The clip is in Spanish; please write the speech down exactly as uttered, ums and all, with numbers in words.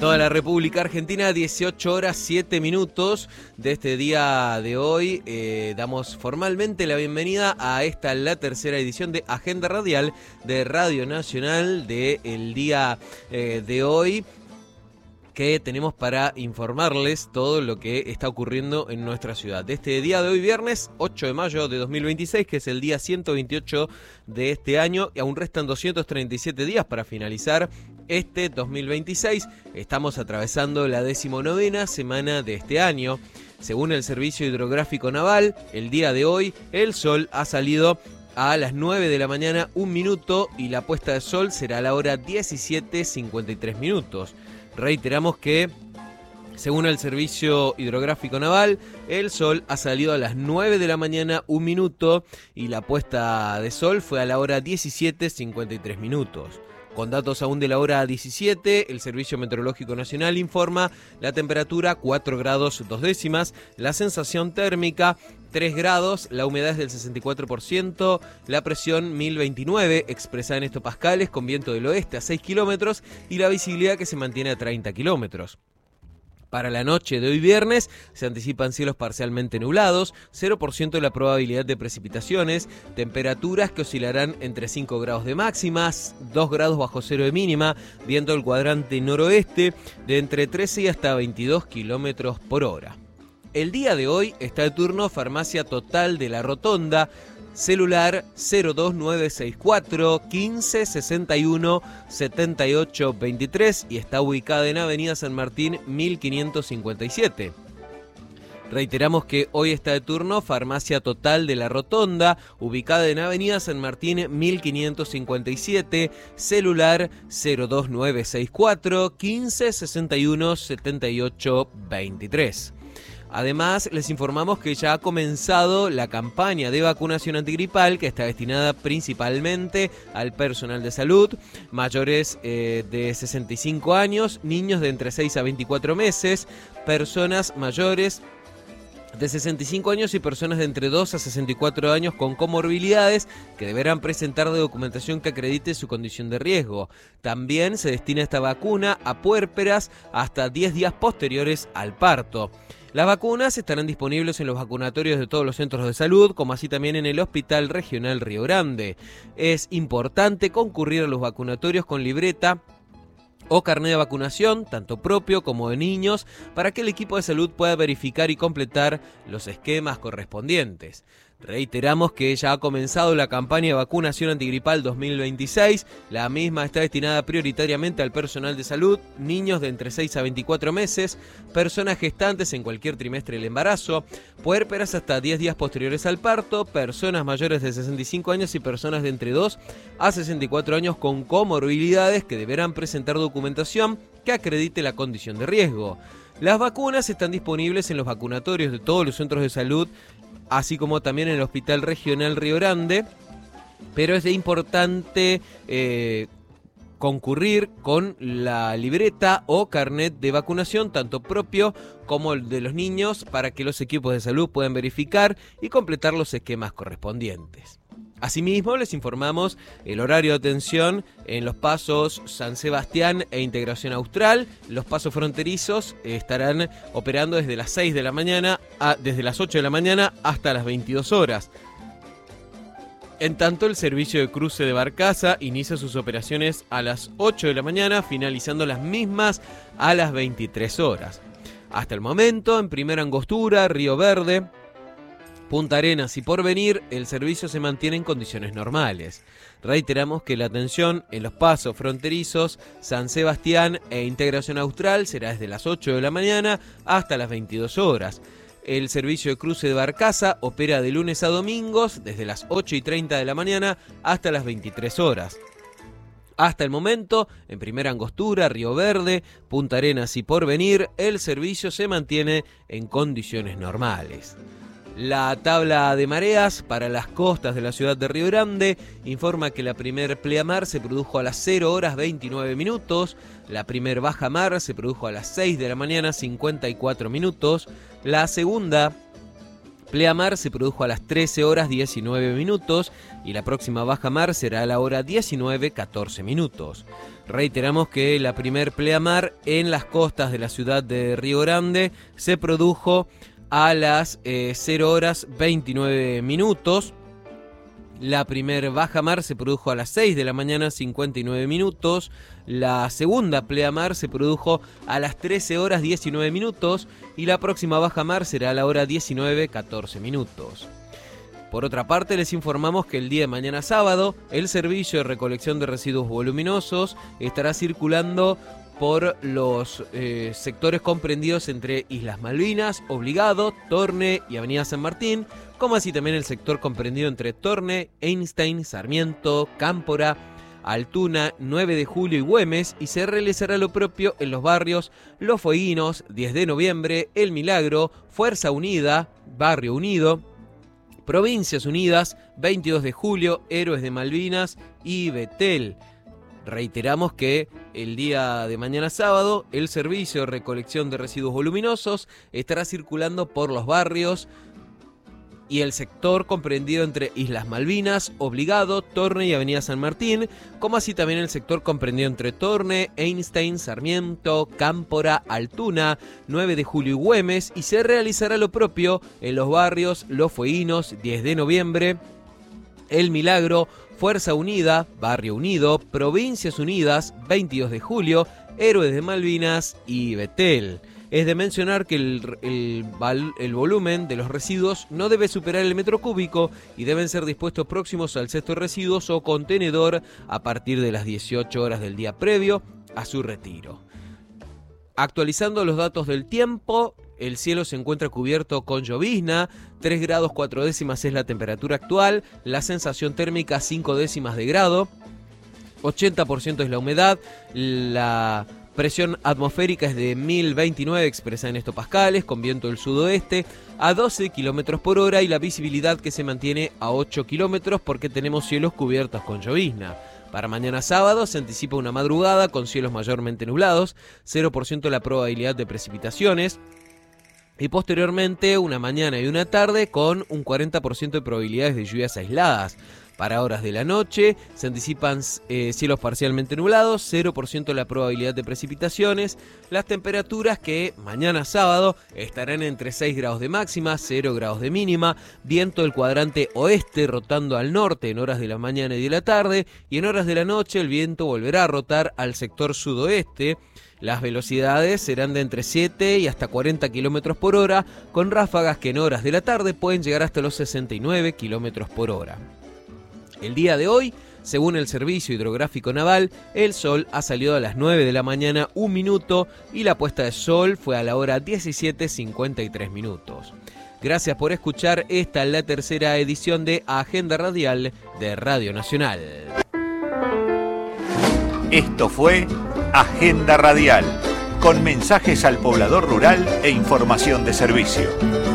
toda la República Argentina, dieciocho horas siete minutos de este día de hoy. Eh, damos formalmente la bienvenida a esta, la tercera edición de Agenda Radial de Radio Nacional del día eh, de hoy, que tenemos para informarles todo lo que está ocurriendo en nuestra ciudad. De este día de hoy, viernes ocho de mayo de dos mil veintiséis, que es el día ciento veintiocho de este año, y aún restan doscientos treinta y siete días para finalizar este dos mil veintiséis. Estamos atravesando la decimonovena semana de este año. Según el Servicio Hidrográfico Naval, el día de hoy el sol ha salido a las nueve de la mañana, un minuto, y la puesta de sol será a la hora diecisiete cincuenta y tres minutos. Reiteramos que, según el Servicio Hidrográfico Naval, el sol ha salido a las nueve de la mañana, un minuto, y la puesta de sol fue a la hora diecisiete cincuenta y tres minutos. Con datos aún de la hora diecisiete, el Servicio Meteorológico Nacional informa la temperatura cuatro grados dos décimas, la sensación térmica tres grados, la humedad es del sesenta y cuatro por ciento, la presión mil veintinueve, expresada en hectopascales, con viento del oeste a seis kilómetros y la visibilidad que se mantiene a treinta kilómetros. Para la noche de hoy viernes se anticipan cielos parcialmente nublados, cero por ciento de la probabilidad de precipitaciones, temperaturas que oscilarán entre cinco grados de máximas, dos grados bajo cero de mínima, viento del cuadrante noroeste de entre trece y hasta veintidós kilómetros por hora. El día de hoy está de turno Farmacia Total de la Rotonda, celular cero dos nueve seis cuatro, quince sesenta y uno, setenta y ocho veintitrés y está ubicada en Avenida San Martín mil quinientos cincuenta y siete. Reiteramos que hoy está de turno Farmacia Total de la Rotonda, ubicada en Avenida San Martín mil quinientos cincuenta y siete, celular cero dos nueve seis cuatro, quince sesenta y uno, setenta y ocho veintitrés. Además, les informamos que ya ha comenzado la campaña de vacunación antigripal, que está destinada principalmente al personal de salud, mayores eh, de sesenta y cinco años, niños de entre seis a veinticuatro meses, personas mayores de sesenta y cinco años y personas de entre dos a sesenta y cuatro años con comorbilidades que deberán presentar de documentación que acredite su condición de riesgo. También se destina esta vacuna a puérperas hasta diez días posteriores al parto. Las vacunas estarán disponibles en los vacunatorios de todos los centros de salud, como así también en el Hospital Regional Río Grande. Es importante concurrir a los vacunatorios con libreta o carnet de vacunación, tanto propio como de niños, para que el equipo de salud pueda verificar y completar los esquemas correspondientes. Reiteramos que ya ha comenzado la campaña de vacunación antigripal dos mil veintiséis. La misma está destinada prioritariamente al personal de salud, niños de entre seis a veinticuatro meses, personas gestantes en cualquier trimestre del embarazo, puérperas hasta diez días posteriores al parto, personas mayores de sesenta y cinco años y personas de entre dos a sesenta y cuatro años con comorbilidades que deberán presentar documentación que acredite la condición de riesgo. Las vacunas están disponibles en los vacunatorios de todos los centros de salud, así como también en el Hospital Regional Río Grande, pero es de importante eh, concurrir con la libreta o carnet de vacunación, tanto propio como el de los niños, para que los equipos de salud puedan verificar y completar los esquemas correspondientes. Asimismo, les informamos el horario de atención en los pasos San Sebastián e Integración Austral. Los pasos fronterizos estarán operando desde las seis de la mañana, a, desde las ocho de la mañana hasta las veintidós horas. En tanto, el servicio de cruce de Barcaza inicia sus operaciones a las ocho de la mañana, finalizando las mismas a las veintitrés horas. Hasta el momento, en Primera Angostura, Río Verde, Punta Arenas y Porvenir, el servicio se mantiene en condiciones normales. Reiteramos que la atención en los pasos fronterizos San Sebastián e Integración Austral será desde las ocho de la mañana hasta las veintidós horas. El servicio de cruce de Barcaza opera de lunes a domingos desde las ocho y treinta de la mañana hasta las veintitrés horas. Hasta el momento, en Primera Angostura, Río Verde, Punta Arenas y Porvenir, el servicio se mantiene en condiciones normales. La tabla de mareas para las costas de la ciudad de Río Grande informa que la primer pleamar se produjo a las cero horas veintinueve minutos, la primer baja mar se produjo a las seis de la mañana cincuenta y cuatro minutos, la segunda pleamar se produjo a las trece horas diecinueve minutos y la próxima bajamar será a la hora diecinueve catorce minutos. Reiteramos que la primer pleamar en las costas de la ciudad de Río Grande se produjo a las eh, cero horas veintinueve minutos. La primer bajamar se produjo a las seis de la mañana cincuenta y nueve minutos. La segunda pleamar se produjo a las trece horas diecinueve minutos y la próxima bajamar será a la hora diecinueve catorce minutos. Por otra parte, les informamos que el día de mañana sábado el servicio de recolección de residuos voluminosos estará circulando por los eh, sectores comprendidos entre Islas Malvinas, Obligado, Torne y Avenida San Martín, como así también el sector comprendido entre Torne, Einstein, Sarmiento, Cámpora, Altuna, nueve de julio y Güemes, y se realizará lo propio en los barrios Los Fueguinos, diez de noviembre, El Milagro, Fuerza Unida, Barrio Unido, Provincias Unidas, veintidós de julio, Héroes de Malvinas y Betel. Reiteramos que el día de mañana sábado el servicio de recolección de residuos voluminosos estará circulando por los barrios y el sector comprendido entre Islas Malvinas, Obligado, Torne y Avenida San Martín, como así también el sector comprendido entre Torne, Einstein, Sarmiento, Cámpora, Altuna, nueve de julio y Güemes, y se realizará lo propio en los barrios Los Fueguinos, diez de noviembre, El Milagro, Fuerza Unida, Barrio Unido, Provincias Unidas, veintidós de julio, Héroes de Malvinas y Betel. Es de mencionar que el, el, el volumen de los residuos no debe superar el metro cúbico y deben ser dispuestos próximos al cesto de residuos o contenedor a partir de las dieciocho horas del día previo a su retiro. Actualizando los datos del tiempo, el cielo se encuentra cubierto con llovizna, tres grados cuatro décimas es la temperatura actual, la sensación térmica cinco décimas de grado, ochenta por ciento es la humedad, la presión atmosférica es de mil veintinueve expresada en hectopascales, con viento del sudoeste a doce kilómetros por hora y la visibilidad que se mantiene a ocho kilómetros porque tenemos cielos cubiertos con llovizna. Para mañana sábado se anticipa una madrugada con cielos mayormente nublados, cero por ciento la probabilidad de precipitaciones, y posteriormente una mañana y una tarde con un cuarenta por ciento de probabilidades de lluvias aisladas. Para horas de la noche se anticipan eh, cielos parcialmente nublados, cero por ciento la probabilidad de precipitaciones. Las temperaturas que mañana sábado estarán entre seis grados de máxima, cero grados de mínima, viento del cuadrante oeste rotando al norte en horas de la mañana y de la tarde, y en horas de la noche el viento volverá a rotar al sector sudoeste. Las velocidades serán de entre siete y hasta cuarenta kilómetros por hora, con ráfagas que en horas de la tarde pueden llegar hasta los sesenta y nueve kilómetros por hora. El día de hoy, según el Servicio Hidrográfico Naval, el sol ha salido a las nueve de la mañana, un minuto, y la puesta de sol fue a la hora diecisiete cincuenta y tres minutos. Gracias por escuchar esta la tercera edición de Agenda Radial de Radio Nacional. Esto fue Agenda Radial, con mensajes al poblador rural e información de servicio.